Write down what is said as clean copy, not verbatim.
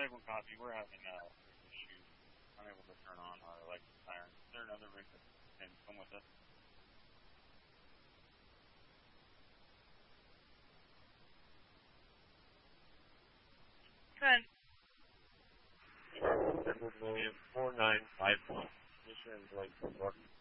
Flag 1 copy. We're having issues. Unable to turn on our electric siren. Is there another rig that can come with us? Good. 4951. Mission Lake North.